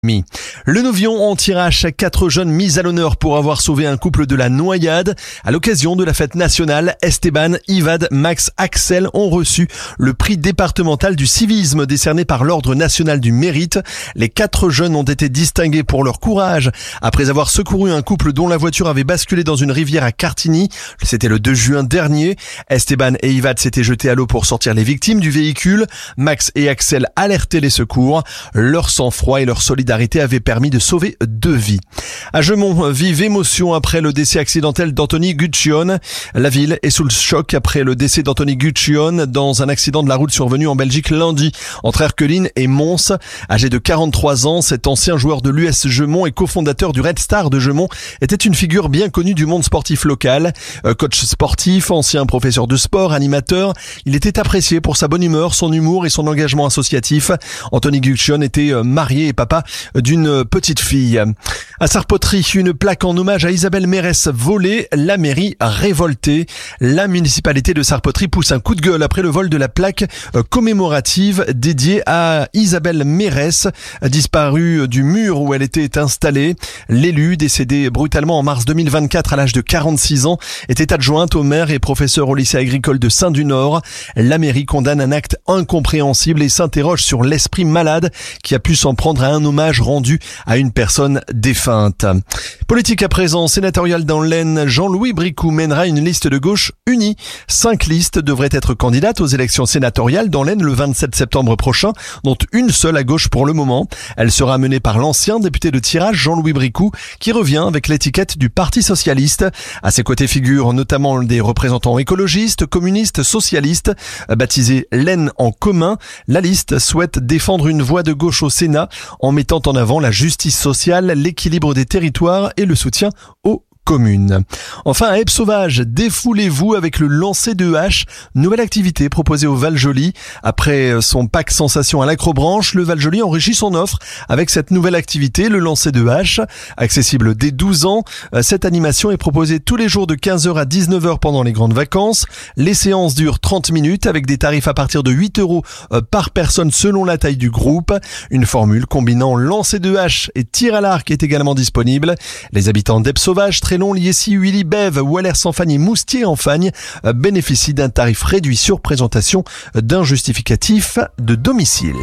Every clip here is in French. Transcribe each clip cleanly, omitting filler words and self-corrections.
Le Nouvion en tirage à 4 jeunes mis à l'honneur pour avoir sauvé un couple de la noyade. À l'occasion de la fête nationale, Esteban, Ivad, Max, Axel ont reçu le prix départemental du civisme décerné par l'Ordre national du mérite. Les 4 jeunes ont été distingués pour leur courage après avoir secouru un couple dont la voiture avait basculé dans une rivière à Cartigny. C'était le 2 juin dernier. Esteban et Ivad s'étaient jetés à l'eau pour sortir les victimes du véhicule. Max et Axel alertaient les secours. Leur sang-froid et leur solidarité avait permis de sauver 2 vies. À Gemont, vive émotion après le décès accidentel d'Anthony Guccione. La ville est sous le choc après le décès d'Anthony Guccione dans un accident de la route survenu en Belgique lundi entre Erqueline et Mons. Âgé de 43 ans, cet ancien joueur de l'US Gemont et cofondateur du Red Star de Gemont était une figure bien connue du monde sportif local. Coach sportif, ancien professeur de sport, animateur, il était apprécié pour sa bonne humeur, son humour et son engagement associatif. Anthony Guccione était marié et papa d'une petite fille. À Sarpoterie, une plaque en hommage à Isabelle Mérès volée, la mairie révoltée. La municipalité de Sarpoterie pousse un coup de gueule après le vol de la plaque commémorative dédiée à Isabelle Mérès, disparue du mur où elle était installée. L'élu, décédée brutalement en mars 2024 à l'âge de 46 ans, était adjointe au maire et professeur au lycée agricole de Saint-du-Nord. La mairie condamne un acte incompréhensible et s'interroge sur l'esprit malade qui a pu s'en prendre à un hommage rendu à une personne défunte. Politique à présent, sénatoriale dans l'Aisne, Jean-Louis Bricout mènera une liste de gauche unie. 5 listes devraient être candidates aux élections sénatoriales dans l'Aisne le 27 septembre prochain, dont une seule à gauche pour le moment. Elle sera menée par l'ancien député de Tirage, Jean-Louis Bricout, qui revient avec l'étiquette du Parti socialiste. À ses côtés figurent notamment des représentants écologistes, communistes, socialistes, baptisés l'Aisne en commun. La liste souhaite défendre une voie de gauche au Sénat en mettant en avant la justice sociale, l'équilibre des territoires et le soutien aux communes. Enfin, à Eppe-Sauvage, défoulez-vous avec le lancer de hache, nouvelle activité proposée au Val-Joli. Après son pack sensation à l'Acrobranche, le Val-Joli enrichit son offre avec cette nouvelle activité, le lancer de hache. Accessible dès 12 ans, cette animation est proposée tous les jours de 15h à 19h pendant les grandes vacances. Les séances durent 30 minutes avec des tarifs à partir de 8 € par personne selon la taille du groupe. Une formule combinant lancer de hache et tir à l'arc est également disponible. Les habitants d'Eppe-Sauvage, Trélon, Liessy, Huilly, Bève, Ouallers-sans-Fagne et Moustier-en-Fagne bénéficient d'un tarif réduit sur présentation d'un justificatif de domicile.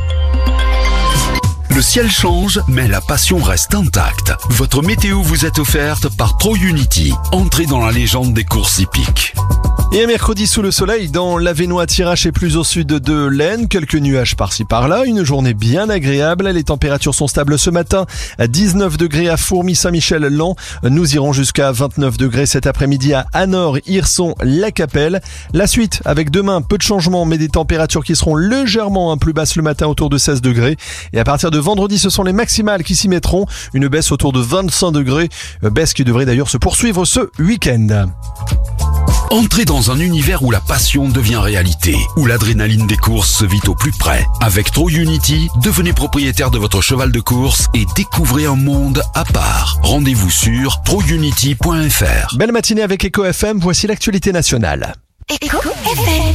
Le ciel change, mais la passion reste intacte. Votre météo vous est offerte par ProUnity. Entrez dans la légende des courses hippiques. Et un mercredi sous le soleil dans l'Avesnois, Tirage et plus au sud de l'Aisne. Quelques nuages par-ci par-là. Une journée bien agréable. Les températures sont stables ce matin. 19 degrés à Fourmi, Saint-Michel-Land. Nous irons jusqu'à 29 degrés cet après-midi à Anor, Hirson, La Capelle. La suite avec demain, peu de changements, mais des températures qui seront légèrement plus basses le matin autour de 16 degrés. Et à partir de vendredi, ce sont les maximales qui s'y mettront. Une baisse autour de 25 degrés. Baisse qui devrait d'ailleurs se poursuivre ce week-end. Entrez dans un univers où la passion devient réalité, où l'adrénaline des courses se vit au plus près. Avec ProUnity, devenez propriétaire de votre cheval de course et découvrez un monde à part. Rendez-vous sur prounity.fr. Belle matinée avec Echo FM, voici l'actualité nationale. Echo FM.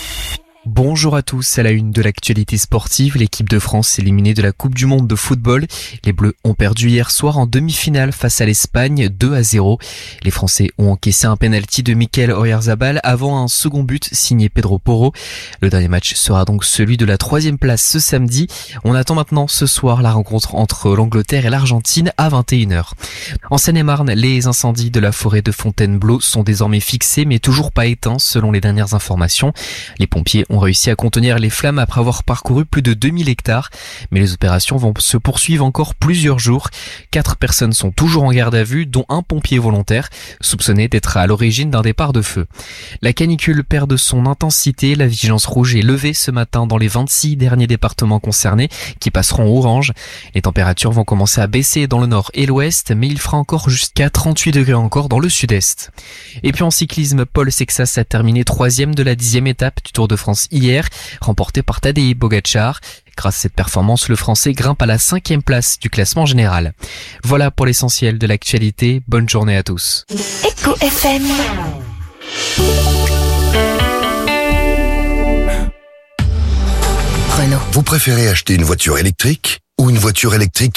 Bonjour à tous, à la une de l'actualité sportive, l'équipe de France éliminée de la Coupe du Monde de football. Les Bleus ont perdu hier soir en demi-finale face à l'Espagne 2-0. Les Français ont encaissé un penalty de Mikel Oyarzabal avant un second but signé Pedro Porro. Le dernier match sera donc celui de la 3e place ce samedi. On attend maintenant ce soir la rencontre entre l'Angleterre et l'Argentine à 21h. En Seine-et-Marne, les incendies de la forêt de Fontainebleau sont désormais fixés mais toujours pas éteints selon les dernières informations. Les pompiers ont réussi à contenir les flammes après avoir parcouru plus de 2000 hectares. Mais les opérations vont se poursuivre encore plusieurs jours. 4 personnes sont toujours en garde à vue, dont un pompier volontaire, soupçonné d'être à l'origine d'un départ de feu. La canicule perd de son intensité. La vigilance rouge est levée ce matin dans les 26 derniers départements concernés, qui passeront orange. Les températures vont commencer à baisser dans le nord et l'ouest, mais il fera encore jusqu'à 38 degrés encore dans le sud-est. Et puis en cyclisme, Paul Sexas a terminé 3e de la 10e étape du Tour de France hier, remporté par Tadej Pogačar. Grâce à cette performance, le Français grimpe à la 5e place du classement général. Voilà pour l'essentiel de l'actualité. Bonne journée à tous. Echo FM. Renault. Vous préférez acheter une voiture électrique ou une voiture électrique